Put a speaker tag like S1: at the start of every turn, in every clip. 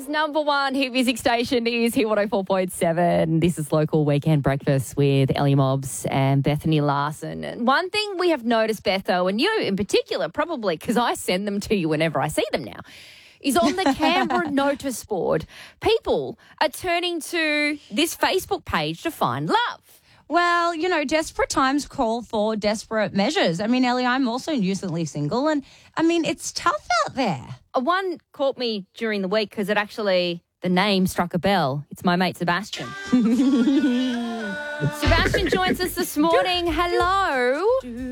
S1: number one hit music station is Hit 104.7. This is Local Weekend Breakfast with Ellie Mobbs and Bethany Larson. And one thing we have noticed, Betho, and you in particular, probably because I send them to you whenever I see them now, is on the Canberra notice board, people are turning to this Facebook page to find love.
S2: Well, you know, desperate times call for desperate measures. I mean, Ellie, I'm also recently single, and I mean, it's tough out there.
S1: One caught me during the week because the name struck a bell. It's my mate Sebastian. Sebastian joins us this morning. Hello.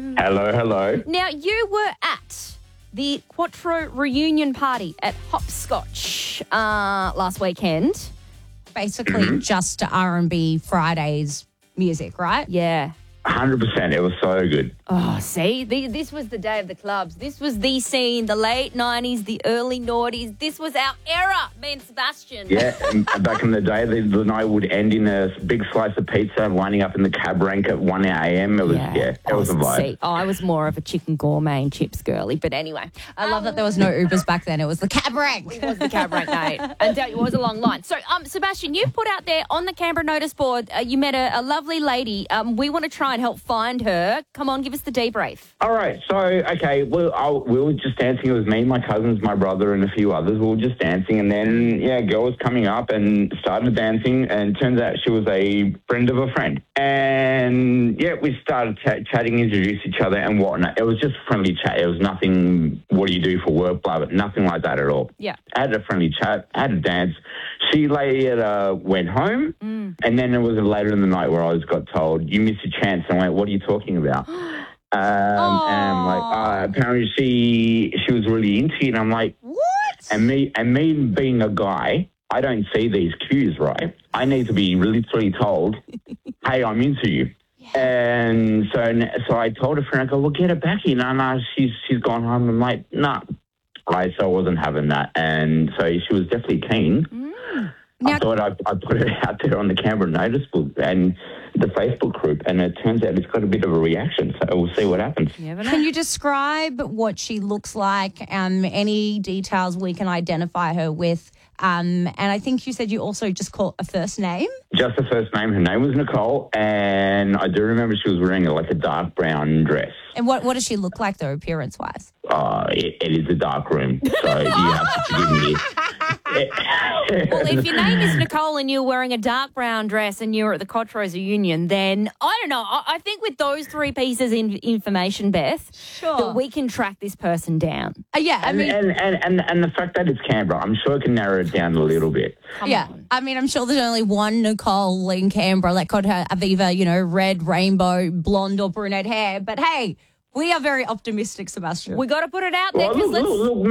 S3: Hello.
S1: Now, you were at the Quattro reunion party at Hopscotch last weekend.
S2: Basically just R&B Fridays music, right?
S1: Yeah.
S3: 100%. It was so good.
S1: Oh, see, this was the day of the clubs. This was the scene, the late 90s, the early noughties. This was our era, me and Sebastian.
S3: Yeah, and back in the day, the night would end in a big slice of pizza lining up in the cab rank at 1 a.m. It was, it was a vibe.
S1: See, I was more of a chicken gourmet and chips girly, but anyway.
S2: I love that there was no Ubers back then. It was the cab rank.
S1: It was the cab rank night. And it was a long line. So, Sebastian, you put out there on the Canberra notice board, you met a lovely lady. We want to try and help find her. Come on, give us the debrief.
S3: All right, so, okay, we were just dancing. It was me, my cousins, my brother, and a few others. We were just dancing, and then, a girl was coming up and started dancing, and turns out she was a friend of a friend. And, we started chatting, introduced each other and whatnot. It was just friendly chat. It was nothing, what do you do for work, blah, blah, nothing like that at all.
S1: Yeah.
S3: I had a friendly chat, had a dance. She later went home, and then it was later in the night where I got told, you missed your chance. And I went, what are you talking about? And I'm like, apparently she was really into you. And I'm like,
S2: what?
S3: And me being a guy, I don't see these cues, right? I need to be literally told, hey, I'm into you. Yeah. And so I told a friend, I go, well, get her back here. No, she's gone home. I'm like, nah. So I wasn't having that. And so she was definitely keen.
S2: Now,
S3: I thought I'd put it out there on the Canberra notice book and the Facebook group, and it turns out it's got a bit of a reaction, so we'll see what happens.
S2: Can you describe what she looks like, any details we can identify her with? And I think you said you also just call a first name?
S3: Just the first name. Her name was Nicole, and I do remember she was wearing a dark brown dress.
S2: And what does she look like, though, appearance-wise?
S3: It is a dark room, so you have to forgive me.
S1: Well, if your name is Nicole and you're wearing a dark brown dress and you're at the Quattro's reunion, then I don't know. I think with those three pieces of information, Beth, that we can track this person down.
S3: And the fact that it's Canberra, I'm sure it can narrow it down a little bit.
S1: Come on.
S2: I mean, I'm sure there's only one Nicole in Canberra that could have either, red, rainbow, blonde or brunette hair. But hey, we are very optimistic, Sebastian.
S1: We got to put it out there
S3: Well, look,